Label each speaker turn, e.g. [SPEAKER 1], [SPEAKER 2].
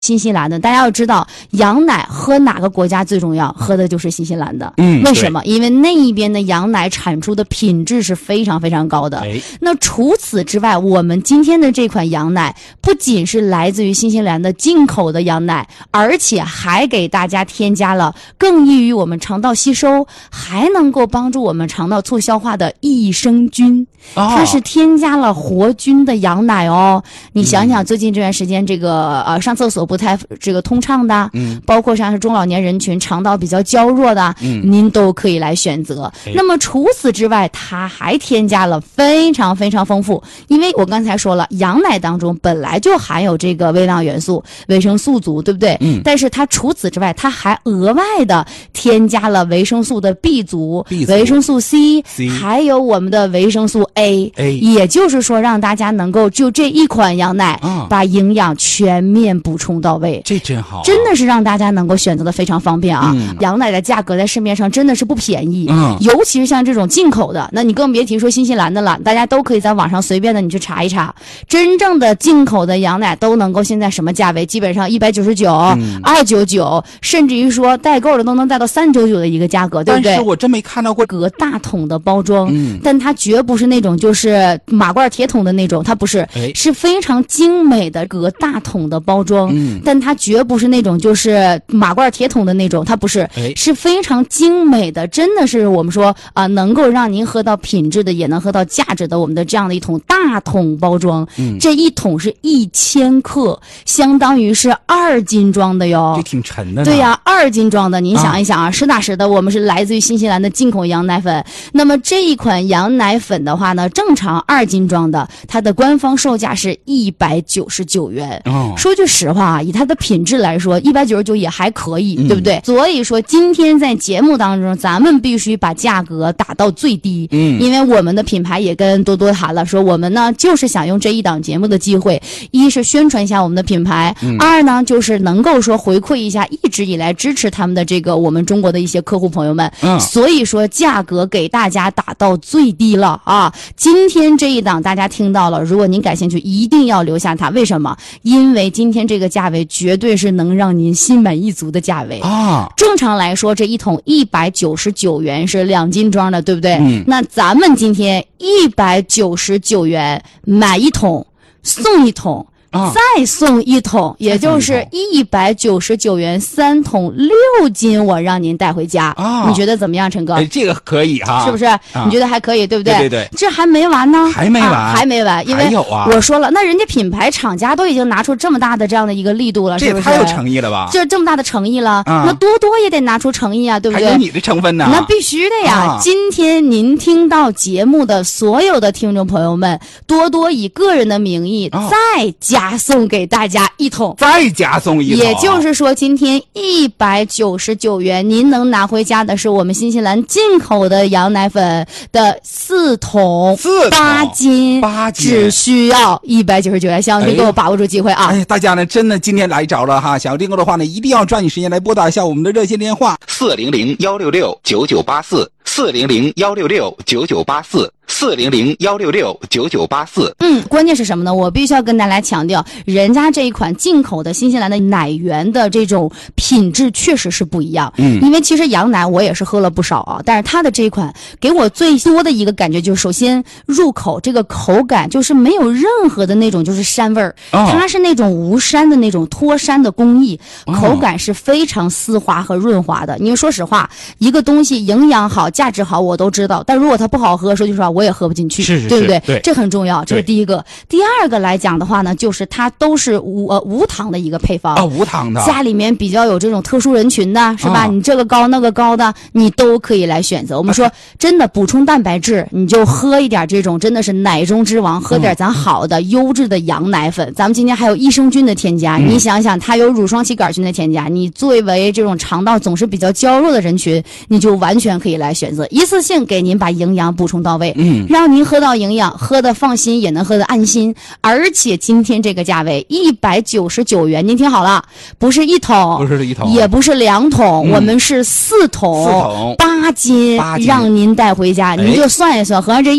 [SPEAKER 1] 新西兰的，大家要知道，羊奶喝哪个国家最重要？喝的就是新西兰的。为什么？因为那一边的羊奶产出的品质是非常非常高的。那除此之外，我们今天的这款羊奶不仅是来自于新西兰的进口的羊奶，而且还给大家添加了更易于我们肠道吸收，还能够帮助我们肠道促消化的益生菌。它是添加了活菌的羊奶哦。你想想，最近这段时间，这个上厕所不太这个通畅的，包括像是中老年人群肠道比较娇弱的，您都可以来选择。那么除此之外，它还添加了非常非常丰富，因为我刚才说了，羊奶当中本来就含有这个微量元素、维生素族，对不对？但是它除此之外，它还额外的添加了维生素的 B 族、维生素 C， 还有我们的维生素 A， 也就是说让大家能够就这一款羊奶把营养全面补充到位。
[SPEAKER 2] 这真好，
[SPEAKER 1] 真的是让大家能够选择的非常方便啊！羊奶的价格在市面上真的是不便宜，尤其是像这种进口的，那你更别提说新西兰的了。大家都可以在网上随便的你去查一查，真正的进口的羊奶都能够现在什么价位？基本上199、299，甚至于说代购的都能带到399的一个价格，对不对？
[SPEAKER 2] 但是我真没看到过
[SPEAKER 1] 隔大桶的包装，但它绝不是那种就是马罐铁桶的那种，它不是，是非常精美的隔大桶的包装，但它绝不是那种就是马罐铁桶的那种，它不是，是非常精美的，真的是我们说能够让您喝到品质的，也能喝到价值的，我们的这样的一桶大桶包装，这一桶是1000克，相当于是2斤装的哟，
[SPEAKER 2] 这挺沉的呢。
[SPEAKER 1] 对呀，2斤装的，您想一想实打实的，我们是来自于新西兰的进口羊奶粉。那么这一款羊奶粉的话呢，正常2斤装的，它的官方售价是199元。说句实话以它的品质来说，199也还可以，对不对？所以说今天在节目当中，咱们必须把价格打到最低，因为我们的品牌也跟多多谈了，说我们呢就是想用这一档节目的机会，一是宣传一下我们的品牌，二呢就是能够说回馈一下一直以来支持他们的这个我们中国的一些客户朋友们，所以说价格给大家打到最低了啊！今天这一档大家听到了，如果您感兴趣，一定要留下它。为什么？因为今天这个价位绝对是能让您心满意足的价位啊！正常来说，这一桶199元是2斤装的，对不对？那咱们今天199元买一桶送一桶。再送一桶，也就是199元3桶6斤，我让您带回家。你觉得怎么样，陈哥？
[SPEAKER 2] 这个可以哈，
[SPEAKER 1] 是不是？你觉得还可以，对不对？
[SPEAKER 2] 对对对，
[SPEAKER 1] 这还没完呢，
[SPEAKER 2] 还没完，
[SPEAKER 1] 还没完，因为我说了，那人家品牌厂家都已经拿出这么大的这样的一个力度了，是不是？
[SPEAKER 2] 这也太有诚意了吧？
[SPEAKER 1] 这么大的诚意了，那多多也得拿出诚意啊，对不对？
[SPEAKER 2] 还有你的成分呢，
[SPEAKER 1] 那必须的呀。今天您听到节目的所有的听众朋友们，多多以个人的名义再加送给大家一桶，
[SPEAKER 2] 再加送一桶，
[SPEAKER 1] 也就是说今天199元您能拿回家的是我们新西兰进口的羊奶粉的4桶8斤，只需要199元，希望您给我把握住机会啊！
[SPEAKER 2] 大家呢真的今天来着了哈，想要订购的话呢，一定要抓紧时间来拨打一下我们的热线电话
[SPEAKER 1] 400-166-9984，400-166-9984，400-166-9984。关键是什么呢？我必须要跟大家强调，人家这一款进口的新西兰的奶源的这种品质确实是不一样。因为其实羊奶我也是喝了不少啊，但是它的这一款给我最多的一个感觉就是，首先入口这个口感就是没有任何的那种就是膻味儿，它是那种无膻的那种脱膻的工艺，口感是非常丝滑和润滑的。你说实话，一个东西营养好、价值好我都知道，但如果它不好喝，说句实话我也喝不进去，对不对？
[SPEAKER 2] 对，
[SPEAKER 1] 这很重要，这是第一个。第二个来讲的话呢，就是它都是无糖的一个配方
[SPEAKER 2] 无糖的，
[SPEAKER 1] 家里面比较有这种特殊人群的是吧？你这个高那个高的，你都可以来选择。我们说真的补充蛋白质，你就喝一点这种真的是奶中之王，喝点咱好的优质的羊奶粉。咱们今天还有益生菌的添加，你想想它有乳双歧杆菌的添加，你作为这种肠道总是比较娇弱的人群，你就完全可以来选择，一次性给您把营养补充到位，让您喝到营养，喝的放心，也能喝的安心。而且今天这个价位199元，您听好了，不是一桶，
[SPEAKER 2] 不是一桶，
[SPEAKER 1] 也不是2桶，我们是4桶8斤，让您带回家，您就算一算，合上这